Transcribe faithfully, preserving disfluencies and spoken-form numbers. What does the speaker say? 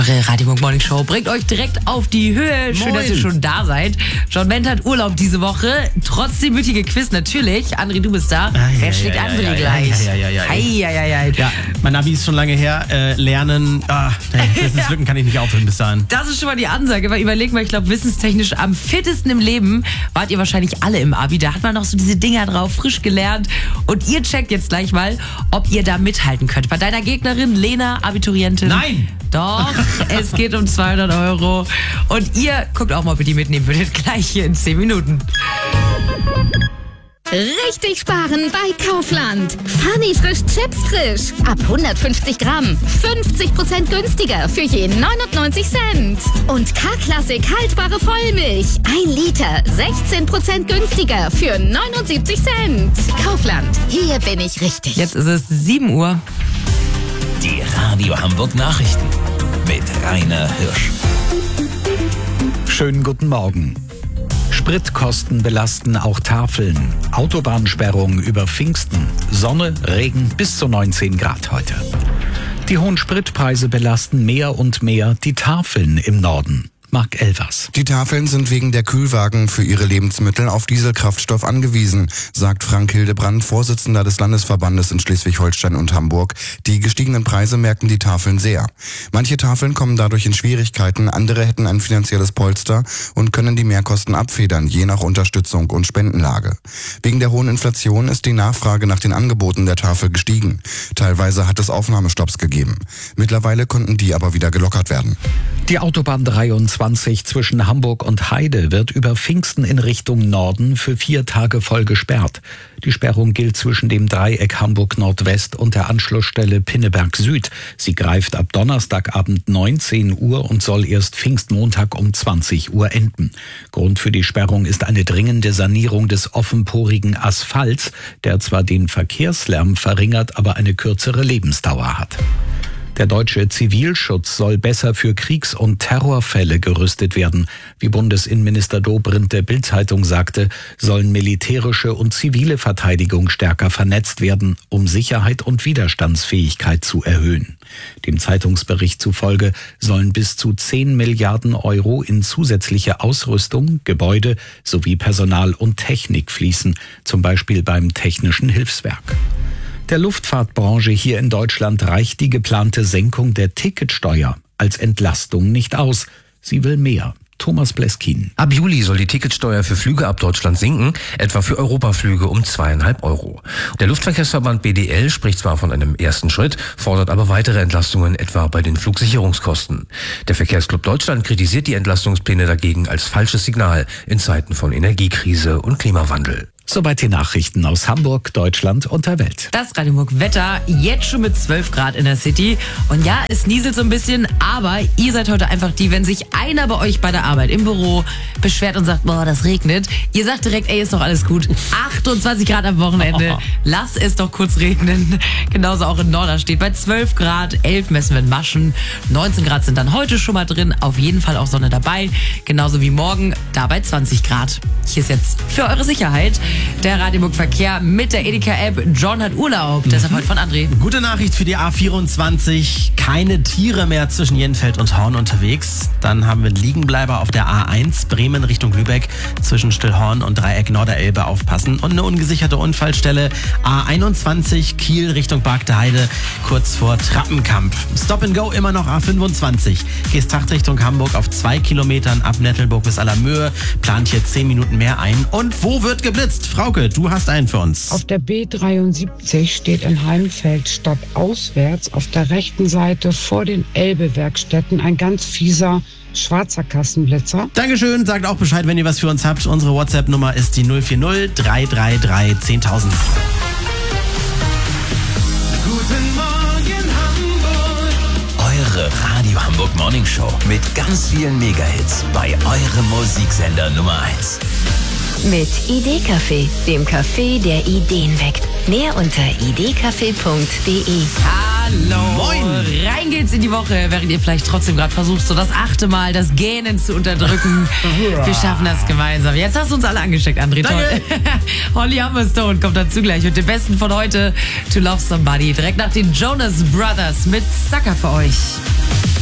Eure Radio Morning Show bringt euch direkt auf die Höhe. Schön, Moin. dass ihr schon da seid. John Bent hat Urlaub diese Woche. Trotzdem mütige Quiz natürlich. André, du bist da. Ah, Wer ja, schlägt ja, André ja, gleich? ja, ja, ja, ja. Hei, hei, hei, hei. Ja, mein Navi ist schon lange her. Äh, lernen, ah, Wissenslücken kann ich nicht aufhören bis dahin. Das ist schon mal die Ansage, weil überleg mal, ich glaube, wissenstechnisch am fittesten im Leben wart ihr wahrscheinlich alle im Abi. Da hat man noch so diese Dinger drauf, frisch gelernt. Und ihr checkt jetzt gleich mal, ob ihr da mithalten könnt. Bei deiner Gegnerin Lena, Abiturientin. Nein! Doch, es geht um zweihundert Euro. Und ihr guckt auch mal, ob ihr die mitnehmen würdet. Gleich hier in zehn Minuten. Richtig sparen bei Kaufland. Funny frisch Chips frisch. Ab hundertfünfzig Gramm. fünfzig Prozent günstiger für je neunundneunzig Cent. Und K-Klassik haltbare Vollmilch. ein Liter. sechzehn Prozent günstiger für neunundsiebzig Cent. Kaufland. Hier bin ich richtig. Jetzt ist es sieben Uhr. Die Radio Hamburg Nachrichten mit Rainer Hirsch. Schönen guten Morgen. Spritkosten belasten auch Tafeln. Autobahnsperrung über Pfingsten. Sonne, Regen bis zu neunzehn Grad heute. Die hohen Spritpreise belasten mehr und mehr die Tafeln im Norden. Marc Elvers. Die Tafeln sind wegen der Kühlwagen für ihre Lebensmittel auf Dieselkraftstoff angewiesen, sagt Frank Hildebrand, Vorsitzender des Landesverbandes in Schleswig-Holstein und Hamburg. Die gestiegenen Preise merken die Tafeln sehr. Manche Tafeln kommen dadurch in Schwierigkeiten, andere hätten ein finanzielles Polster und können die Mehrkosten abfedern, je nach Unterstützung und Spendenlage. Wegen der hohen Inflation ist die Nachfrage nach den Angeboten der Tafel gestiegen. Teilweise hat es Aufnahmestopps gegeben. Mittlerweile konnten die aber wieder gelockert werden. Die Autobahn dreiundzwanzig zwischen Hamburg und Heide wird über Pfingsten in Richtung Norden für vier Tage voll gesperrt. Die Sperrung gilt zwischen dem Dreieck Hamburg Nordwest und der Anschlussstelle Pinneberg Süd. Sie greift ab Donnerstagabend neunzehn Uhr und soll erst Pfingstmontag um zwanzig Uhr enden. Grund für die Sperrung ist eine dringende Sanierung des offenporigen Asphalts, der zwar den Verkehrslärm verringert, aber eine kürzere Lebensdauer hat. Der deutsche Zivilschutz soll besser für Kriegs- und Terrorfälle gerüstet werden. Wie Bundesinnenminister Dobrindt der Bild-Zeitung sagte, sollen militärische und zivile Verteidigung stärker vernetzt werden, um Sicherheit und Widerstandsfähigkeit zu erhöhen. Dem Zeitungsbericht zufolge sollen bis zu zehn Milliarden Euro in zusätzliche Ausrüstung, Gebäude sowie Personal und Technik fließen, zum Beispiel beim Technischen Hilfswerk. Der Luftfahrtbranche hier in Deutschland reicht die geplante Senkung der Ticketsteuer als Entlastung nicht aus. Sie will mehr. Thomas Bleskin. Ab Juli soll die Ticketsteuer für Flüge ab Deutschland sinken, etwa für Europaflüge um zweieinhalb Euro. Der Luftverkehrsverband B D L spricht zwar von einem ersten Schritt, fordert aber weitere Entlastungen, etwa bei den Flugsicherungskosten. Der Verkehrsclub Deutschland kritisiert die Entlastungspläne dagegen als falsches Signal in Zeiten von Energiekrise und Klimawandel. Soweit die Nachrichten aus Hamburg, Deutschland und der Welt. Das Radio Morgen Wetter, jetzt schon mit zwölf Grad in der City. Und ja, es nieselt so ein bisschen, aber ihr seid heute einfach die, wenn sich einer bei euch bei der Arbeit im Büro beschwert und sagt, boah, das regnet. Ihr sagt direkt, ey, ist doch alles gut. achtundzwanzig Grad am Wochenende, lass es doch kurz regnen. Genauso auch in Norderstedt bei zwölf Grad, elf messen wir in Maschen, neunzehn Grad sind dann heute schon mal drin, auf jeden Fall auch Sonne dabei. Genauso wie morgen, da bei zwanzig Grad. Hier ist jetzt für eure Sicherheit der Radio Morgen Verkehr mit der Edeka-App. John hat Urlaub, deshalb heute von André. Gute Nachricht für die A vierundzwanzig. Keine Tiere mehr zwischen Jenfeld und Horn unterwegs. Dann haben wir einen Liegenbleiber auf der A eins, Bremen Richtung Lübeck, zwischen Stillhorn und Dreieck Norderelbe aufpassen. Und eine ungesicherte Unfallstelle A einundzwanzig, Kiel Richtung Bargte Heide, kurz vor Trappenkamp. Stop and Go immer noch A fünfundzwanzig. Geesthacht Richtung Hamburg auf zwei Kilometern ab Nettelburg bis Allermöhe. Plant hier zehn Minuten mehr ein. Und wo wird geblitzt? Frauke, du hast einen für uns. Auf der B dreiundsiebzig steht in Heimfeld stadtauswärts auf der rechten Seite vor den Elbe-Werkstätten ein ganz fieser schwarzer Kassenblitzer. Dankeschön, sagt auch Bescheid, wenn ihr was für uns habt. Unsere WhatsApp-Nummer ist die null vier null drei drei drei zehntausend. Guten Morgen Hamburg. Eure Radio Hamburg Morning Show mit ganz vielen Megahits bei eurem Musiksender Nummer eins. Mit Idee-Café, dem Café, der Ideen weckt. Mehr unter idee-café punkt de. Hallo. Moin. Rein geht's in die Woche, während ihr vielleicht trotzdem gerade versucht, so das achte Mal das Gähnen zu unterdrücken. Wir schaffen das gemeinsam. Jetzt hast du uns alle angesteckt, André. Toll. Holly Humberstone kommt dazu gleich mit dem Besten von heute, To Love Somebody. Direkt nach den Jonas Brothers mit Sucker für euch.